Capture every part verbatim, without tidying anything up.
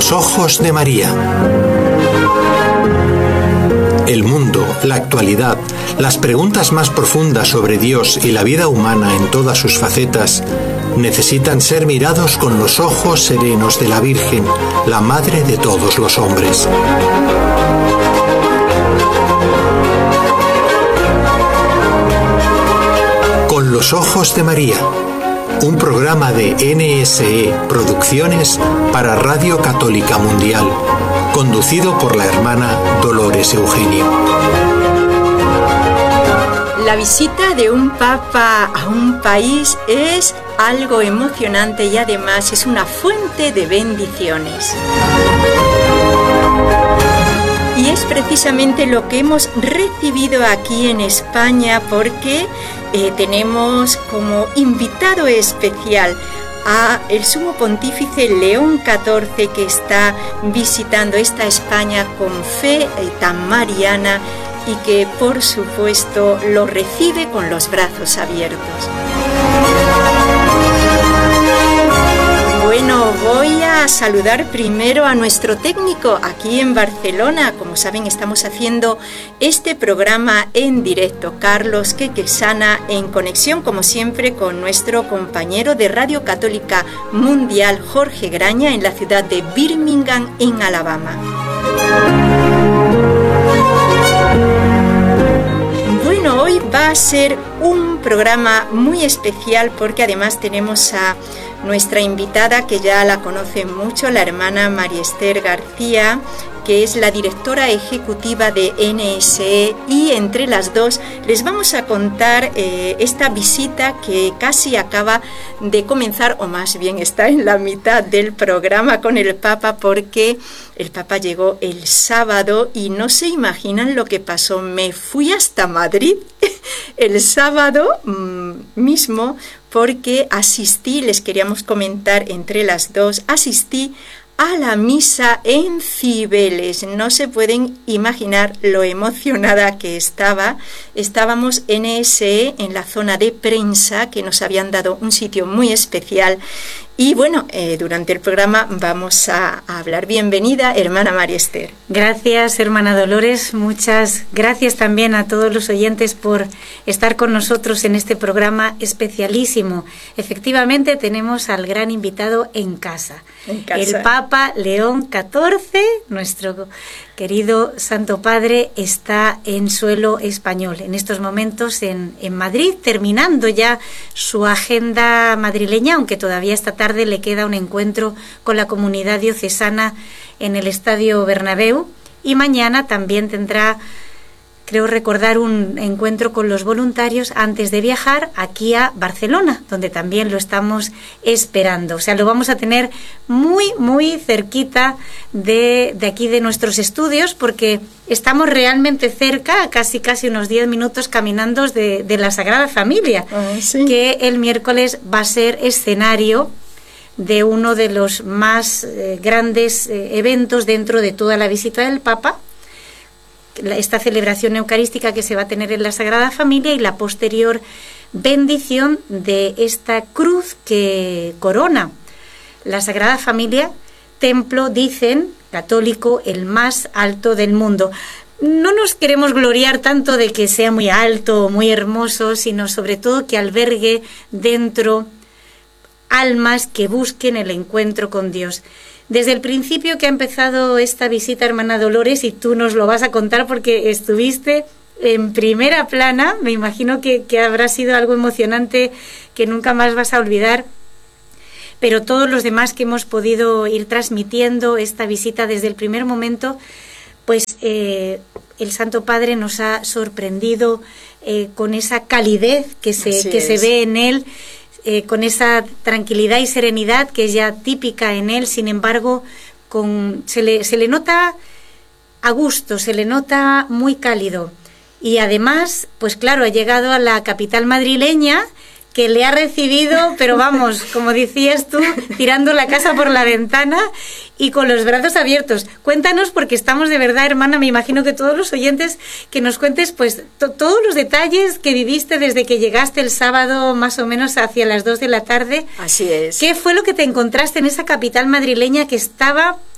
los ojos de María. El mundo, la actualidad, las preguntas más profundas sobre Dios y la vida humana en todas sus facetas necesitan ser mirados con los ojos serenos de la Virgen, la Madre de todos los hombres. Con los ojos de María, un programa de N S E Producciones para Radio Católica Mundial, conducido por la hermana Dolores Eugenio. La visita de un papa a un país es algo emocionante y además es una fuente de bendiciones. Y es precisamente lo que hemos recibido aquí en España porque eh, tenemos como invitado especial a el Sumo Pontífice León catorce, que está visitando esta España con fe tan mariana y que por supuesto lo recibe con los brazos abiertos. Bueno, voy a saludar primero a nuestro técnico aquí en Barcelona. Como saben, estamos haciendo este programa en directo, Carlos Quequesana, en conexión, como siempre, con nuestro compañero de Radio Católica Mundial, Jorge Graña, en la ciudad de Birmingham, en Alabama. Bueno, hoy va a ser un programa muy especial porque además tenemos a nuestra invitada, que ya la conocen mucho, la hermana María Esther García, que es la directora ejecutiva de N S E, y entre las dos les vamos a contar eh, esta visita que casi acaba de comenzar, o más bien está en la mitad del programa con el Papa, porque el Papa llegó el sábado y no se imaginan lo que pasó. Me fui hasta Madrid el sábado mmm, mismo porque asistí, les queríamos comentar entre las dos, asistí a la misa en Cibeles. No se pueden imaginar lo emocionada que estaba. Estábamos en N S E en la zona de prensa, que nos habían dado un sitio muy especial. Y bueno, eh, durante el programa vamos a, a hablar. Bienvenida, hermana María Esther. Gracias, hermana Dolores. Muchas gracias también a todos los oyentes por estar con nosotros en este programa especialísimo. Efectivamente, tenemos al gran invitado en casa, en casa. El Papa León catorce, nuestro querido Santo Padre, está en suelo español en estos momentos en, en Madrid, terminando ya su agenda madrileña, aunque todavía esta tarde le queda un encuentro con la comunidad diocesana en el Estadio Bernabéu, y mañana también tendrá, creo recordar, un encuentro con los voluntarios antes de viajar aquí a Barcelona, donde también lo estamos esperando. O sea, lo vamos a tener muy, muy cerquita de, de aquí de nuestros estudios, porque estamos realmente cerca, casi casi unos diez minutos caminando de, de la Sagrada Familia, oh, sí. que el miércoles va a ser escenario de uno de los más eh, grandes eh, eventos dentro de toda la visita del Papa, esta celebración eucarística que se va a tener en la Sagrada Familia y la posterior bendición de esta cruz que corona la Sagrada Familia, templo, dicen, católico, el más alto del mundo. No nos queremos gloriar tanto de que sea muy alto o muy hermoso, sino sobre todo que albergue dentro almas que busquen el encuentro con Dios. Desde el principio que ha empezado esta visita, hermana Dolores, y tú nos lo vas a contar porque estuviste en primera plana, me imagino que, que habrá sido algo emocionante que nunca más vas a olvidar, pero todos los demás que hemos podido ir transmitiendo esta visita desde el primer momento, pues eh, el Santo Padre nos ha sorprendido eh, con esa calidez que se, que se ve en él, Eh, con esa tranquilidad y serenidad que es ya típica en él. Sin embargo, con, se, le, se le nota a gusto, se le nota muy cálido. Y además, pues claro, ha llegado a la capital madrileña, que le ha recibido, pero vamos, como decías tú, tirando la casa por la ventana y con los brazos abiertos. Cuéntanos, porque estamos de verdad, hermana, me imagino que todos los oyentes, que nos cuentes pues to- todos los detalles que viviste desde que llegaste el sábado más o menos hacia las dos de la tarde. Así es. ¿Qué fue lo que te encontraste en esa capital madrileña que estaba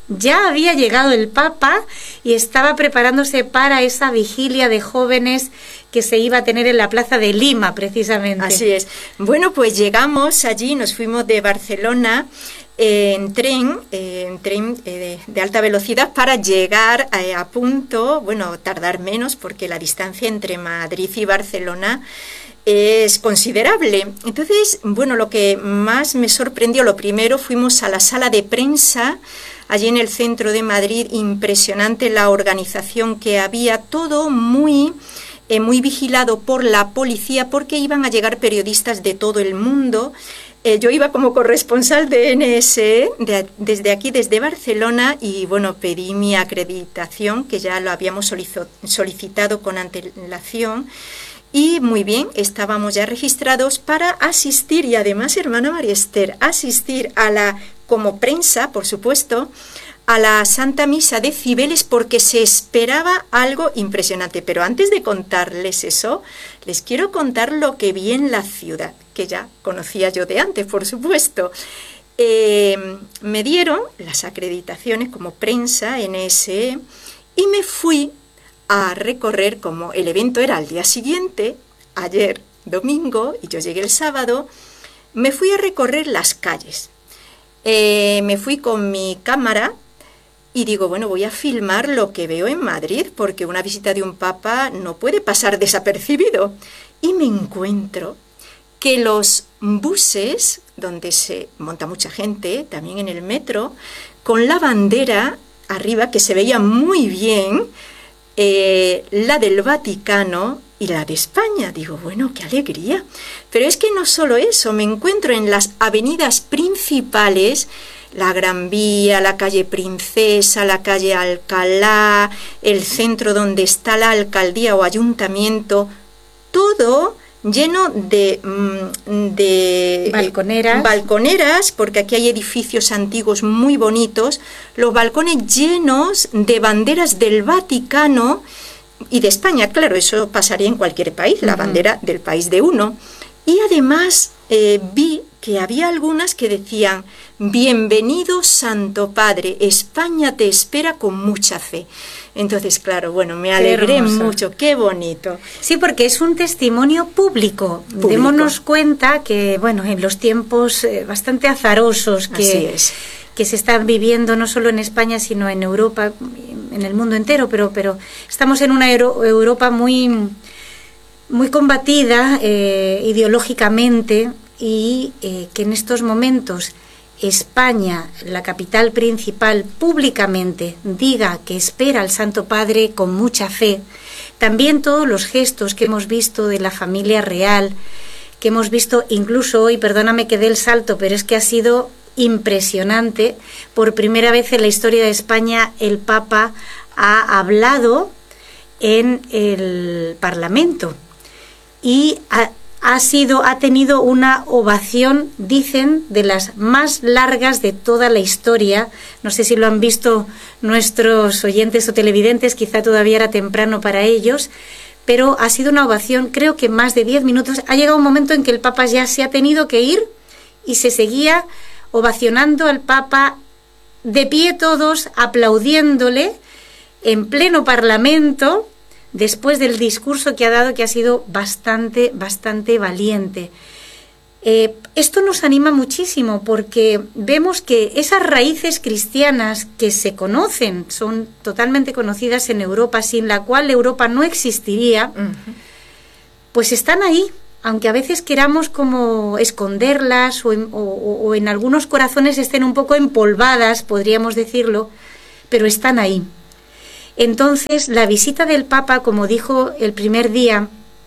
ya había llegado el Papa y estaba preparándose para esa vigilia de jóvenes que se iba a tener en la plaza de Lima, precisamente. Así es. Bueno, pues llegamos allí, nos fuimos de Barcelona eh, en tren, eh, en tren eh, de, de alta velocidad para llegar eh, a punto, bueno, tardar menos porque la distancia entre Madrid y Barcelona es considerable. Entonces, bueno, lo que más me sorprendió, lo primero, fuimos a la sala de prensa, allí en el centro de Madrid, impresionante la organización que había, todo muy, eh, muy vigilado por la policía, porque iban a llegar periodistas de todo el mundo. Eh, yo iba como corresponsal de N S E de, desde aquí, desde Barcelona, y bueno, pedí mi acreditación, que ya lo habíamos solicitado con antelación. Y muy bien, estábamos ya registrados para asistir, y además, hermana María Esther, asistir a la, como prensa, por supuesto, a la Santa Misa de Cibeles, porque se esperaba algo impresionante. Pero antes de contarles eso, les quiero contar lo que vi en la ciudad, que ya conocía yo de antes, por supuesto. Eh, me dieron las acreditaciones como prensa, N S E, y me fui a recorrer, como el evento era al día siguiente, ayer domingo, y yo llegué el sábado, me fui a recorrer las calles. Eh, me fui con mi cámara y digo, bueno, voy a filmar lo que veo en Madrid, porque una visita de un papa no puede pasar desapercibido. Y me encuentro que los buses, donde se monta mucha gente, también en el metro, con la bandera arriba, que se veía muy bien, Eh, la del Vaticano y la de España. Digo, bueno, qué alegría. Pero es que no solo eso, me encuentro en las avenidas principales, la Gran Vía, la calle Princesa, la calle Alcalá, el centro donde está la alcaldía o ayuntamiento, todo lleno de, de balconeras. Eh, balconeras, porque aquí hay edificios antiguos muy bonitos, los balcones llenos de banderas del Vaticano y de España. Claro, eso pasaría en cualquier país, la uh-huh. bandera del país de uno. Y además eh, vi que había algunas que decían, bienvenido Santo Padre, España te espera con mucha fe. Entonces, claro, bueno, me alegré mucho, qué bonito. Sí, porque es un testimonio público. público. Démonos cuenta que, bueno, en los tiempos eh, bastante azarosos que, que se están viviendo no solo en España, sino en Europa, en el mundo entero, pero, pero estamos en una Euro- Europa muy, muy combatida eh, ideológicamente, y eh, que en estos momentos España, la capital principal, públicamente diga que espera al Santo Padre con mucha fe. También todos los gestos que hemos visto de la familia real, que hemos visto incluso hoy, perdóname que dé el salto, pero es que ha sido impresionante. Por primera vez en la historia de España el Papa ha hablado en el Parlamento y ha Ha sido, ha tenido una ovación, dicen, de las más largas de toda la historia. No sé si lo han visto nuestros oyentes o televidentes, quizá todavía era temprano para ellos, pero ha sido una ovación, creo que más de diez minutos. Ha llegado un momento en que el Papa ya se ha tenido que ir y se seguía ovacionando al Papa, de pie todos, aplaudiéndole en pleno Parlamento, después del discurso que ha dado, que ha sido bastante, bastante valiente. Eh, esto nos anima muchísimo, porque vemos que esas raíces cristianas que se conocen, son totalmente conocidas en Europa, sin la cual Europa no existiría, uh-huh. pues están ahí, aunque a veces queramos como esconderlas o en, o, o en algunos corazones estén un poco empolvadas, podríamos decirlo, pero están ahí. Entonces, la visita del Papa, como dijo el primer día,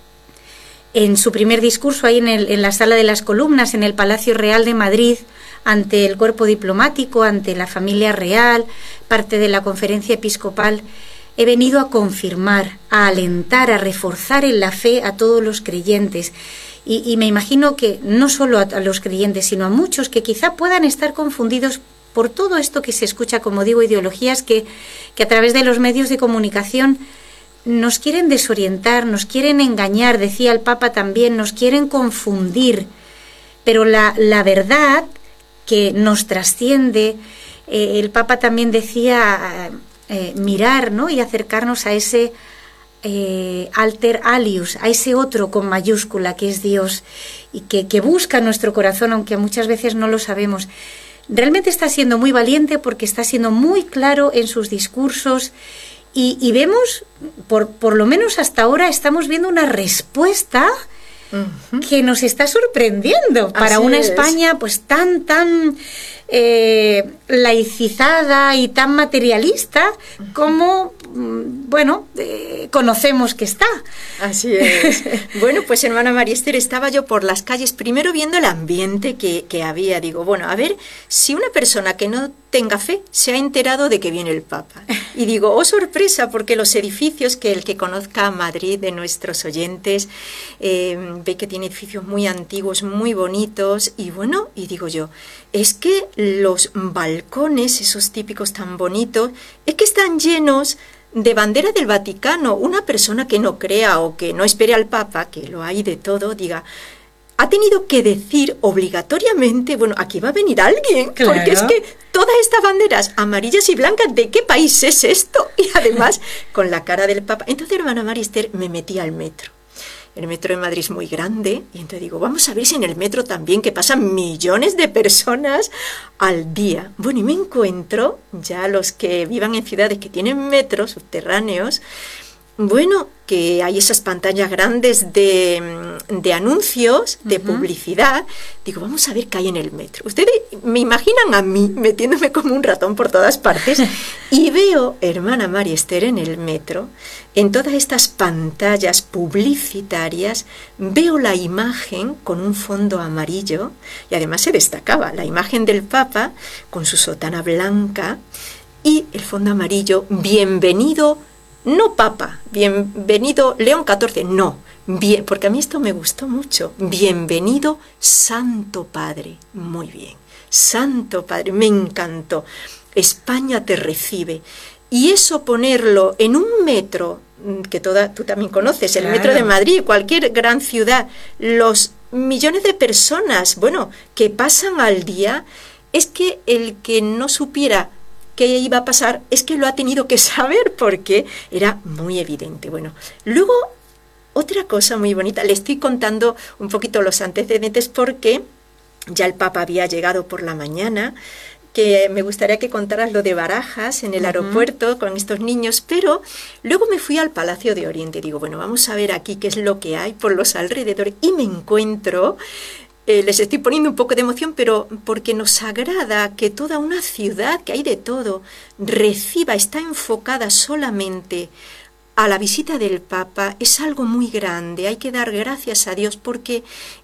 en su primer discurso ahí en, el, en la Sala de las Columnas, en el Palacio Real de Madrid, ante el cuerpo diplomático, ante la familia real, parte de la conferencia episcopal, he venido a confirmar, a alentar, a reforzar en la fe a todos los creyentes. Y, y me imagino que no solo a, a los creyentes, sino a muchos que quizá puedan estar confundidos por todo esto que se escucha, como digo, ideologías que, que a través de los medios de comunicación nos quieren desorientar, nos quieren engañar, decía el Papa también, nos quieren confundir. Pero la, la verdad que nos trasciende, eh, el Papa también decía eh, mirar, ¿no? Y acercarnos a ese eh, alter alius, a ese otro con mayúscula que es Dios y que, que busca nuestro corazón, aunque muchas veces no lo sabemos. Realmente está siendo muy valiente porque está siendo muy claro en sus discursos y, y vemos, por, por lo menos hasta ahora, estamos viendo una respuesta uh-huh. que nos está sorprendiendo para Así una es. España pues tan, tan eh, laicizada y tan materialista uh-huh. como, bueno, eh, conocemos que está. Así es. Bueno, pues hermana Mariester, estaba yo por las calles primero viendo el ambiente que, que había. Digo, bueno, a ver si una persona que no tenga fe se ha enterado de que viene el Papa. Y digo, oh sorpresa, porque los edificios, que el que conozca Madrid de nuestros oyentes, eh, ve que tiene edificios muy antiguos, muy bonitos, y bueno, y digo yo, es que los balcones, esos típicos tan bonitos, es que están llenos de bandera del Vaticano. Una persona que no crea o que no espere al Papa, que lo hay de todo, diga, ha tenido que decir obligatoriamente, bueno, aquí va a venir alguien, claro. Porque es que todas estas banderas amarillas y blancas, ¿de qué país es esto? Y además, con la cara del Papa. Entonces, hermana Mariester, me metí al metro. El metro de Madrid es muy grande, y entonces digo, vamos a ver si en el metro también, que pasan millones de personas al día. Bueno, y me encuentro, ya los que vivan en ciudades que tienen metros subterráneos, bueno, que hay esas pantallas grandes de, de anuncios, de uh-huh. publicidad. Digo, vamos a ver qué hay en el metro. Ustedes me imaginan a mí metiéndome como un ratón por todas partes y veo, hermana Mariester, en el metro, en todas estas pantallas publicitarias, veo la imagen con un fondo amarillo y además se destacaba la imagen del Papa con su sotana blanca y el fondo amarillo, bienvenido. No Papa, bienvenido León catorce, no, bien, porque a mí esto me gustó mucho. Bienvenido Santo Padre, muy bien, Santo Padre, me encantó. España te recibe. Y eso ponerlo en un metro, que toda, tú también conoces, el claro. metro de Madrid, cualquier gran ciudad, los millones de personas, bueno, que pasan al día, es que el que no supiera qué iba a pasar, es que lo ha tenido que saber porque era muy evidente. Bueno, luego, otra cosa muy bonita, le estoy contando un poquito los antecedentes porque ya el Papa había llegado por la mañana, que me gustaría que contaras lo de Barajas en el uh-huh. aeropuerto con estos niños, pero luego me fui al Palacio de Oriente. Digo, bueno, vamos a ver aquí qué es lo que hay por los alrededores, y me encuentro... Eh, les estoy poniendo un poco de emoción, pero porque nos agrada que toda una ciudad, que hay de todo, reciba, está enfocada solamente a la visita del Papa, es algo muy grande. Hay que dar gracias a Dios porque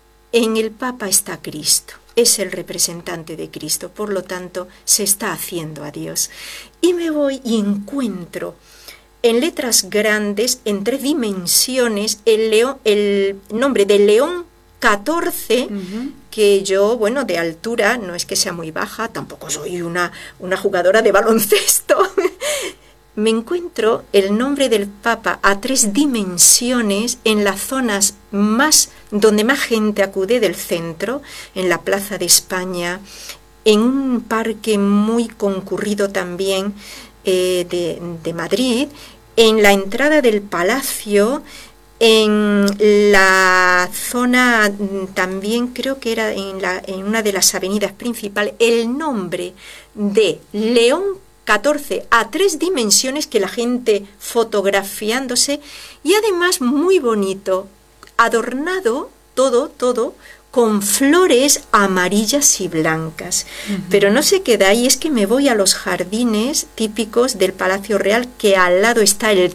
en el Papa está Cristo, es el representante de Cristo, por lo tanto se está haciendo a Dios. Y me voy y encuentro en letras grandes, en tres dimensiones, el, león, el nombre de León catorce, uh-huh. que yo, bueno, de altura, no es que sea muy baja, tampoco soy una, una jugadora de baloncesto. Me encuentro el nombre del Papa a tres dimensiones en las zonas más, donde más gente acude del centro, en la Plaza de España, en un parque muy concurrido también eh, de, de Madrid, en la entrada del Palacio, en la zona también, creo que era en, la, en una de las avenidas principales, el nombre de León catorce a tres dimensiones, que la gente fotografiándose, y además muy bonito, adornado todo, todo, con flores amarillas y blancas. Uh-huh. Pero no se queda ahí, es que me voy a los jardines típicos del Palacio Real, que al lado está el